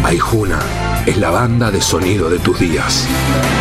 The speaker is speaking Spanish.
Aijuna es la banda de sonido de tus días.